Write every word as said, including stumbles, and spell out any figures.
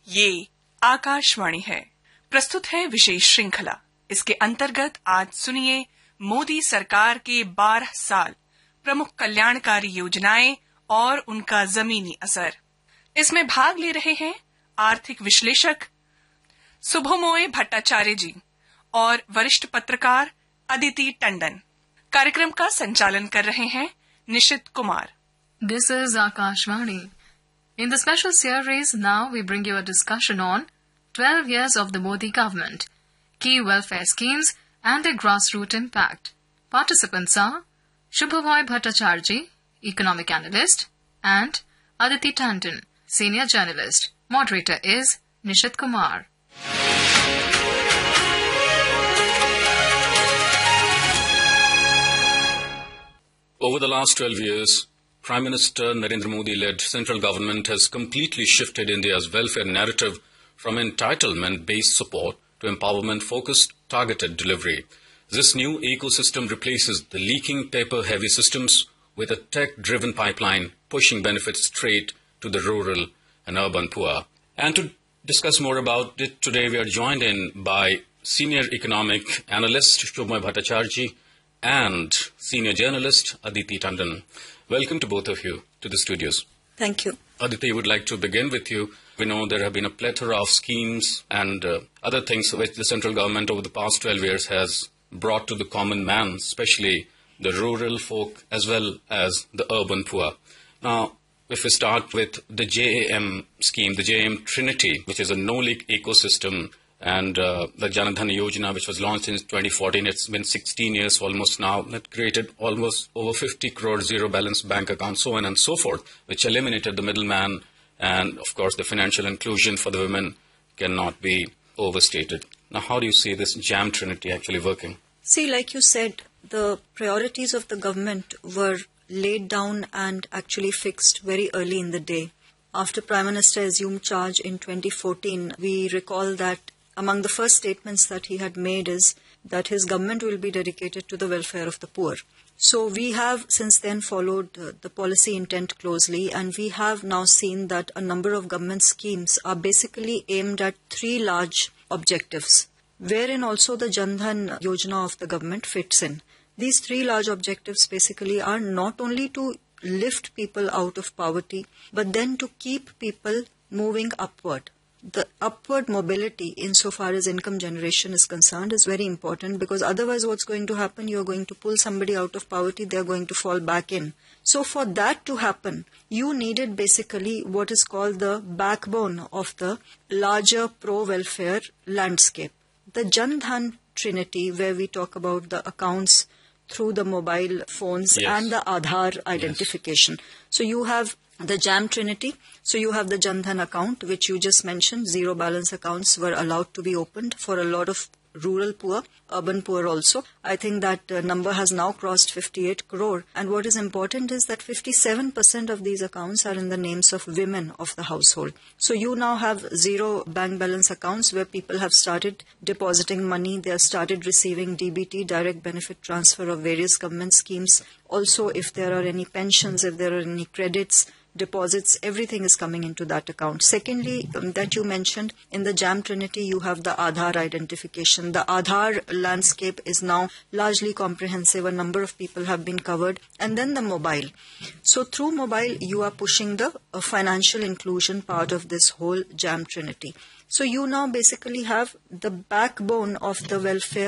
ये आकाशवाणी है। प्रस्तुत है विशेष श्रृंखला। इसके अंतर्गत आज सुनिए मोदी सरकार के बारह साल, प्रमुख कल्याणकारी योजनाएं और उनका जमीनी असर। इसमें भाग ले रहे हैं आर्थिक विश्लेषक सुभोमोय भट्टाचार्य जी और वरिष्ठ पत्रकार अदिति टंडन। कार्यक्रम का संचालन कर रहे हैं निशित Kumar. This is Akashvani. In the special series, now we bring you a discussion on twelve years of the Modi government, key welfare schemes and their grassroots impact. Participants are Shubhamoy Bhattacharya, economic analyst, and Aditi Tandon, senior journalist. Moderator is Nishit Kumar. Over the last twelve years, Prime Minister Narendra Modi-led central government has completely shifted India's welfare narrative from entitlement-based support to empowerment-focused, targeted delivery. This new ecosystem replaces the leaking paper-heavy systems with a tech-driven pipeline pushing benefits straight to the rural and urban poor. And to discuss more about it, today we are joined in by senior economic analyst Shubhamoy Bhattacharya and senior journalist Aditi Tandon. Welcome to both of you to the studios. Thank you. Aditi, I would like to begin with you. We know there have been a plethora of schemes and uh, other things which the central government over the past twelve years has brought to the common man, especially the rural folk as well as the urban poor. Now, if we start with the J A M scheme, the J A M Trinity, which is a no-leak ecosystem, and uh, the Jan Dhan Yojana, which was launched in twenty fourteen, it's been sixteen years almost now, that created almost over fifty crore zero-balance bank accounts, so on and so forth, which eliminated the middleman, and of course the financial inclusion for the women cannot be overstated. Now, how do you see this J A M Trinity actually working? See, like you said, the priorities of the government were laid down and actually fixed very early in the day. After Prime Minister assumed charge in twenty fourteen, we recall that among the first statements that he had made is that his government will be dedicated to the welfare of the poor. So we have since then followed uh, the policy intent closely, and we have now seen that a number of government schemes are basically aimed at three large objectives, wherein also the Jan Dhan Yojana of the government fits in. These three large objectives basically are not only to lift people out of poverty, but then to keep people moving upward. The upward mobility insofar as income generation is concerned is very important, because otherwise what's going to happen, you're going to pull somebody out of poverty, they're going to fall back in. So for that to happen, you needed basically what is called the backbone of the larger pro-welfare landscape. The Jan Dhan Trinity, where we talk about the accounts through the mobile phones, yes, and the Aadhaar identification. Yes. So you have the J A M Trinity. So you have the Jan Dhan account, which you just mentioned. Zero balance accounts were allowed to be opened for a lot of rural poor, urban poor also. I think that uh, number has now crossed fifty-eight crore. And what is important is that fifty-seven percent of these accounts are in the names of women of the household. So you now have zero bank balance accounts where people have started depositing money. They have started receiving D B T, direct benefit transfer of various government schemes. Also, if there are any pensions, if there are any credits, deposits, everything is coming into that account. Secondly, um, that you mentioned, in the J A M Trinity, you have the Aadhaar identification. The Aadhaar landscape is now largely comprehensive. A number of people have been covered. And then the mobile. So through mobile, you are pushing the uh, financial inclusion part of this whole J A M Trinity. So you now basically have the backbone of the welfare